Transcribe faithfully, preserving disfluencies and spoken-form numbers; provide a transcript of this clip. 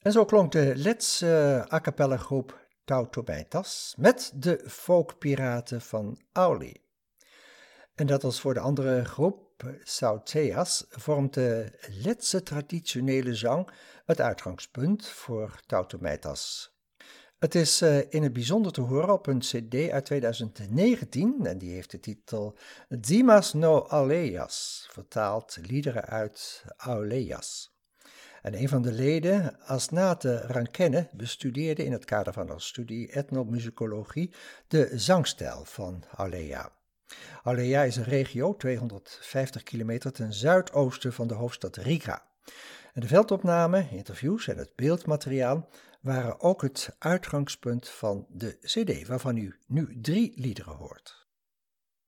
En zo klonk de Letse a cappella groep Tautobeitas met de folkpiraten van Auli. En dat als voor de andere groep, Sauteas, vormt de Letse traditionele zang het uitgangspunt voor Tautobeitas. Het is uh, in het bijzonder te horen op een cd uit twintig negentien en die heeft de titel Dimas no Auleyas, vertaald liederen uit Auleyas. En een van de leden, Asnate Rankenne, bestudeerde in het kader van haar studie etnomusicologie de zangstijl van Auleya. Auleya is een regio tweehonderdvijftig kilometer ten zuidoosten van de hoofdstad Riga. En de veldopnamen, interviews en het beeldmateriaal waren ook het uitgangspunt van de cd, waarvan u nu drie liederen hoort.